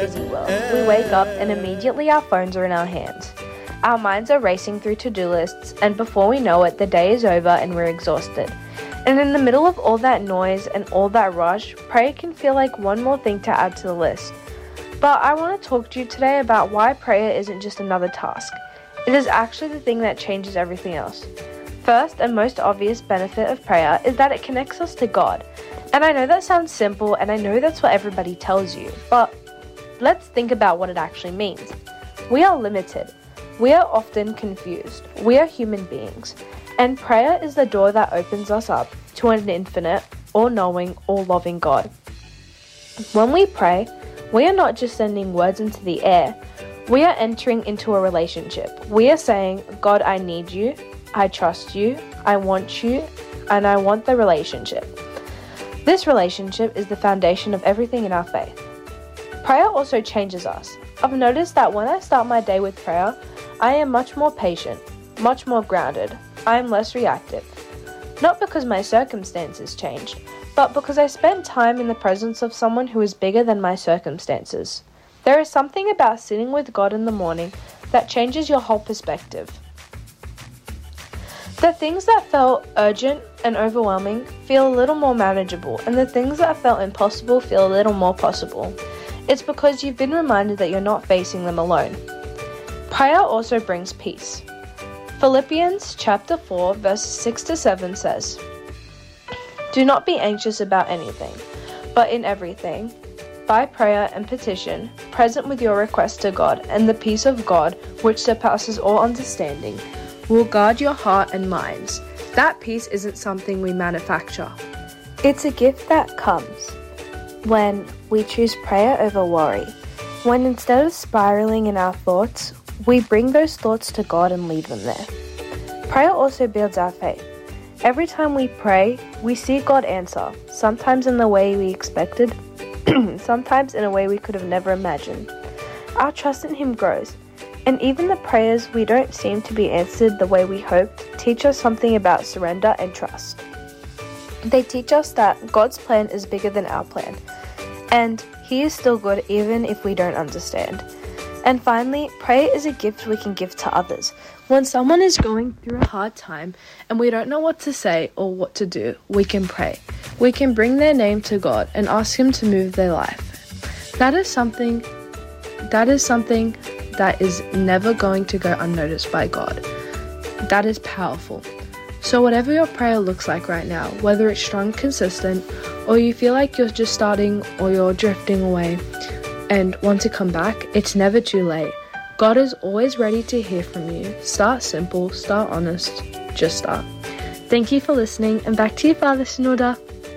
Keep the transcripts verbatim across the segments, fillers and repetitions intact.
busy world. We wake up and immediately our phones are in our hands. Our minds are racing through to-do lists, and before we know it, the day is over and we're exhausted. And in the middle of all that noise and all that rush, prayer can feel like one more thing to add to the list. But I want to talk to you today about why prayer isn't just another task. It is actually the thing that changes everything else. First and most obvious benefit of prayer is that it connects us to God. And I know that sounds simple, and I know that's what everybody tells you, but let's think about what it actually means. We are limited. We are often confused. We are human beings. And prayer is the door that opens us up to an infinite, all-knowing, all-loving God. When we pray, we are not just sending words into the air. We are entering into a relationship. We are saying, God, I need you, I trust you, I want you, and I want the relationship. This relationship is the foundation of everything in our faith. Prayer also changes us. I've noticed that when I start my day with prayer, I am much more patient, much more grounded. I am less reactive. Not because my circumstances changed, but because I spent time in the presence of someone who is bigger than my circumstances. There is something about sitting with God in the morning that changes your whole perspective. The things that felt urgent and overwhelming feel a little more manageable, and the things that felt impossible feel a little more possible. It's because you've been reminded that you're not facing them alone. Prayer also brings peace. Philippians chapter four verses six to seven says, "Do not be anxious about anything, but in everything, by prayer and petition, present with your requests to God, and the peace of God, which surpasses all understanding, will guard your heart and minds." That peace isn't something we manufacture. It's a gift that comes when we choose prayer over worry. When instead of spiraling in our thoughts, we bring those thoughts to God and leave them there. Prayer also builds our faith. Every time we pray, we see God answer, sometimes in the way we expected, sometimes in a way we could have never imagined. Our trust in Him grows. And even the prayers we don't seem to be answered the way we hoped teach us something about surrender and trust. They teach us that God's plan is bigger than our plan, and He is still good even if we don't understand. And finally, prayer is a gift we can give to others. When someone is going through a hard time and we don't know what to say or what to do, we can pray. We can bring their name to God and ask Him to move their life. That is something, that is something that is never going to go unnoticed by God. That is powerful. So whatever your prayer looks like right now, whether it's strong, consistent, or you feel like you're just starting or you're drifting away and want to come back, it's never too late. God is always ready to hear from you. Start simple, start honest, just start. Thank you for listening, and back to you, Father Shinoda.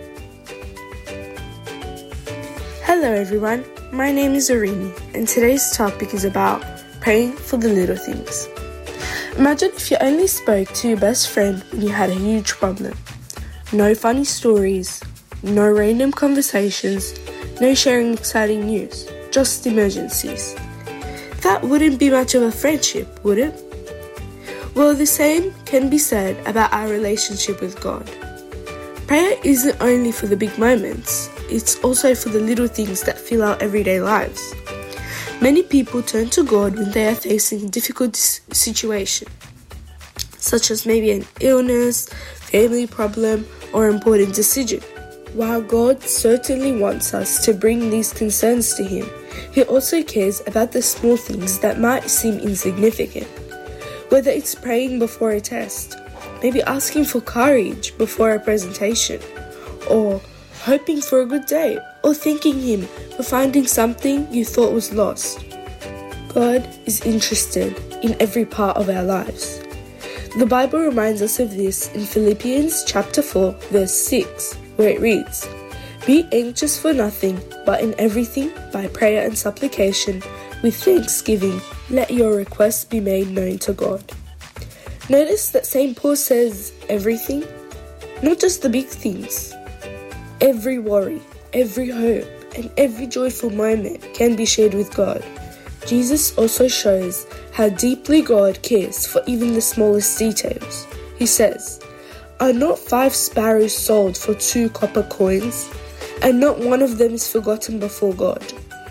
Hello everyone, my name is Arini, and today's topic is about praying for the little things. Imagine if you only spoke to your best friend when you had a huge problem. No funny stories, no random conversations, no sharing exciting news, just emergencies. That wouldn't be much of a friendship, would it? Well, the same can be said about our relationship with God. Prayer isn't only for the big moments, it's also for the little things that fill our everyday lives. Many people turn to God when they are facing a difficult situation, such as maybe an illness, family problem, or important decision. While God certainly wants us to bring these concerns to Him, He also cares about the small things that might seem insignificant. Whether it's praying before a test, maybe asking for courage before a presentation, or hoping for a good day, or thanking Him for finding something you thought was lost. God is interested in every part of our lives. The Bible reminds us of this in Philippians chapter four, verse six, where it reads, "Be anxious for nothing, but in everything, by prayer and supplication, with thanksgiving, let your requests be made known to God." Notice that Saint Paul says everything, not just the big things. Every worry, every hope, and every joyful moment can be shared with God. Jesus also shows how deeply God cares for even the smallest details. He says, "Are not five sparrows sold for two copper coins, and not one of them is forgotten before God?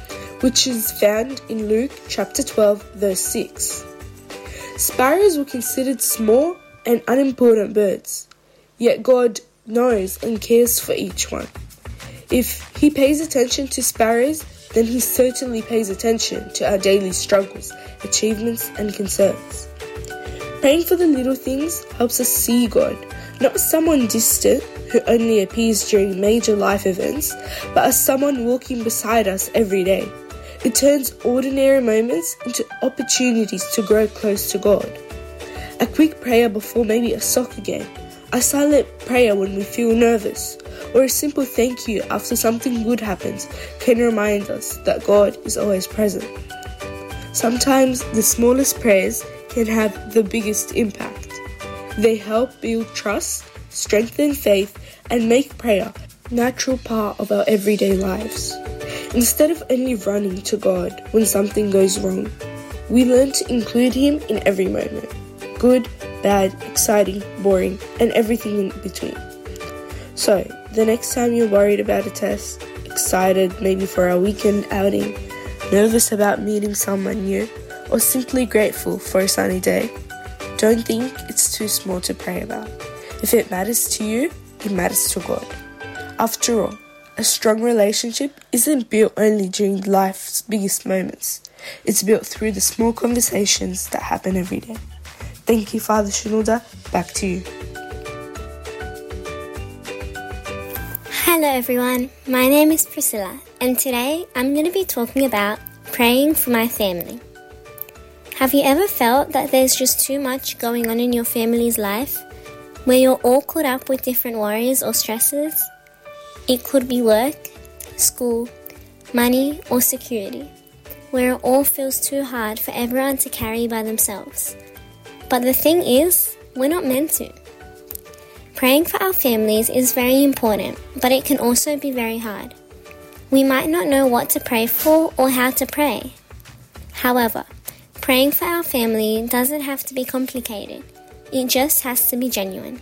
which is found in Luke chapter twelve, verse six. Sparrows were considered small and unimportant birds, yet God knows and cares for each one. If He pays attention to sparrows, then He certainly pays attention to our daily struggles, achievements, and concerns. Praying for the little things helps us see God, not as someone distant who only appears during major life events, but as someone walking beside us every day. It turns ordinary moments into opportunities to grow close to God. A quick prayer before maybe a soccer game, a silent prayer when we feel nervous, or a simple thank you after something good happens can remind us that God is always present. Sometimes the smallest prayers can have the biggest impact. They help build trust, strengthen faith, and make prayer a natural part of our everyday lives. Instead of only running to God when something goes wrong, we learn to include Him in every moment. Good, bad, exciting, boring, and everything in between. So, the next time you're worried about a test, excited maybe for a weekend outing, nervous about meeting someone new, or simply grateful for a sunny day, don't think it's too small to pray about. If it matters to you, it matters to God. After all, a strong relationship isn't built only during life's biggest moments. It's built through the small conversations that happen every day. Thank you, Father Shenilda. Back to you. Hello everyone, my name is Priscilla, and today I'm going to be talking about praying for my family. Have you ever felt that there's just too much going on in your family's life, where you're all caught up with different worries or stresses? It could be work, school, money, or security, where it all feels too hard for everyone to carry by themselves. But the thing is, we're not meant to. Praying for our families is very important, but it can also be very hard. We might not know what to pray for or how to pray. However, praying for our family doesn't have to be complicated. It just has to be genuine.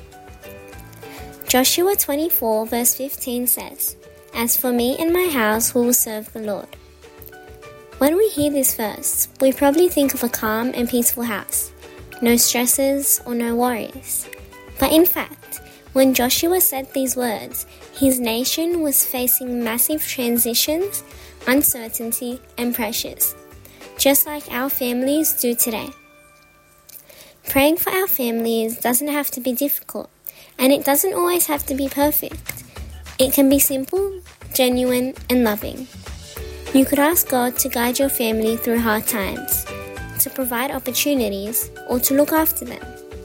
Joshua twenty-four verse fifteen says, "As for me and my house, we will serve the Lord." When we hear this verse, we probably think of a calm and peaceful house, no stresses or no worries. But in fact, when Joshua said these words, his nation was facing massive transitions, uncertainty, and pressures, just like our families do today. Praying for our families doesn't have to be difficult, and it doesn't always have to be perfect. It can be simple, genuine, and loving. You could ask God to guide your family through hard times, to provide opportunities, or to look after them.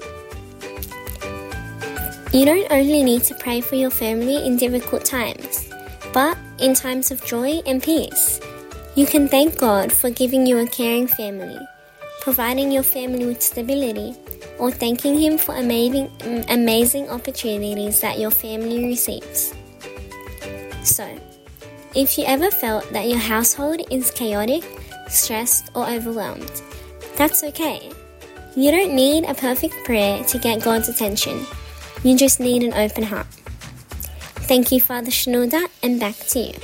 You don't only need to pray for your family in difficult times, but in times of joy and peace. You can thank God for giving you a caring family, providing your family with stability, or thanking Him for amazing, amazing opportunities that your family receives. So, if you ever felt that your household is chaotic, stressed, or overwhelmed, that's okay. You don't need a perfect prayer to get God's attention. You just need an open heart. Thank you, Father Shenilda, and back to you.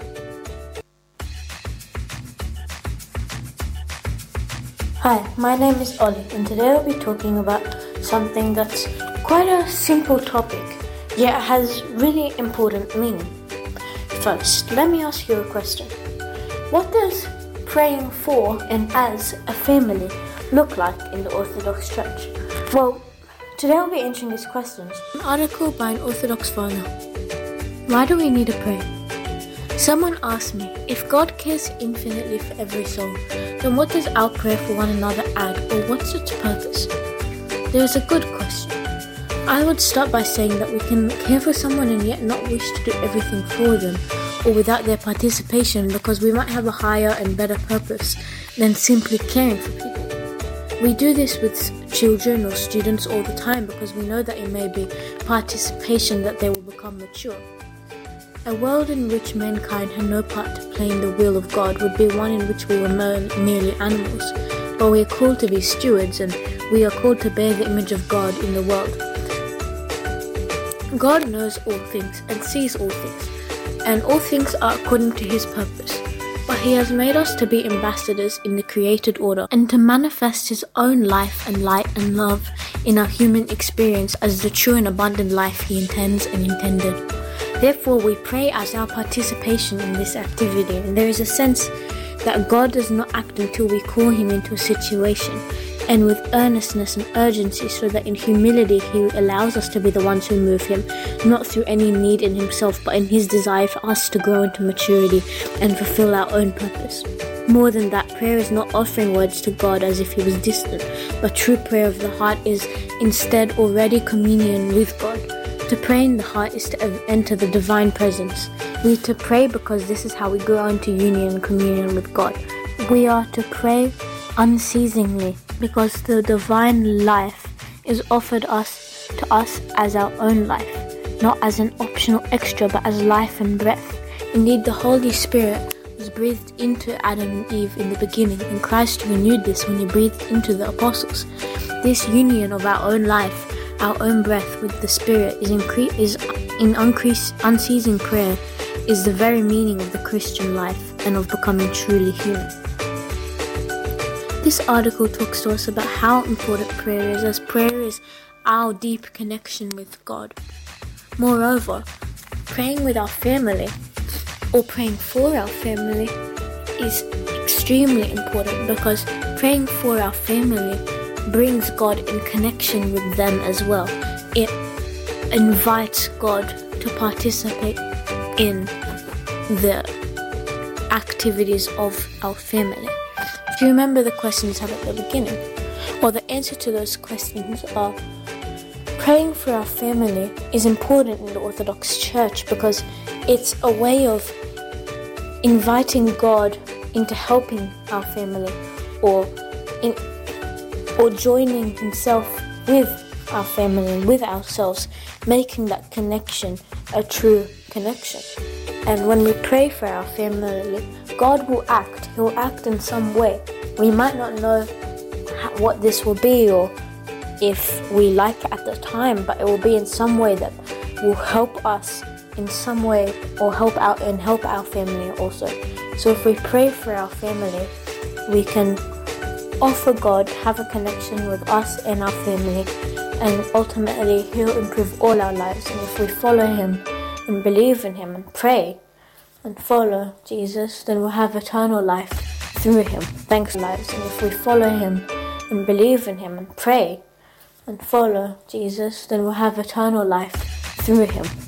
Hi, my name is Ollie, and today I'll be talking about something that's quite a simple topic, yet has really important meaning. First, let me ask you a question. What does praying for and as a family look like in the Orthodox Church? Well, today I'll be answering these questions. An article by an Orthodox father. Why do we need to pray? Someone asked me, if God cares infinitely for every soul, then what does our prayer for one another add, or what's its purpose? There is a good question. I would start by saying that we can care for someone and yet not wish to do everything for them, or without their participation, because we might have a higher and better purpose than simply caring for people. We do this with children or students all the time because we know that it may be participation that they will become mature. A world in which mankind had no part to play in the will of God would be one in which we were merely animals, but we are called to be stewards, and we are called to bear the image of God in the world. God knows all things and sees all things, and all things are according to His purpose, but but He has made us to be ambassadors in the created order and to manifest His own life and light and love in our human experience as the true and abundant life He intends and intended. Therefore, we pray as our participation in this activity, and there is a sense that God does not act until we call Him into a situation, and with earnestness and urgency, so that in humility He allows us to be the ones who move Him, not through any need in Himself, but in His desire for us to grow into maturity and fulfill our own purpose. More than that, prayer is not offering words to God as if He was distant, but true prayer of the heart is instead already communion with God. To pray in the heart is to enter the divine presence. We are to pray because this is how we grow into union and communion with God. We are to pray unceasingly because the divine life is offered us to us as our own life, not as an optional extra, but as life and breath. Indeed, the Holy Spirit was breathed into Adam and Eve in the beginning, and Christ renewed this when He breathed into the apostles. This union of our own life, our own breath with the Spirit is, incre- is in uncrease, unceasing prayer is the very meaning of the Christian life and of becoming truly human. This article talks to us about how important prayer is, as prayer is our deep connection with God. Moreover, praying with our family or praying for our family is extremely important, because praying for our family brings God in connection with them as well. It invites God to participate in the activities of our family. If you remember the questions I had at the beginning, well, the answer to those questions are: praying for our family is important in the Orthodox Church because it's a way of inviting God into helping our family, or in or joining Himself with our family, with ourselves, making that connection a true connection. And when we pray for our family, God will act. He will act in some way. We might not know what this will be or if we like it at the time, but it will be in some way that will help us in some way, or help out and help our family also. So if we pray for our family, we can offer God, have a connection with us and our family, and ultimately He'll improve all our lives. And if we follow Him and believe in Him and pray and follow Jesus, then we'll have eternal life through Him. Thanks, lives. And if we follow Him and believe in Him and pray and follow Jesus, then we'll have eternal life through Him.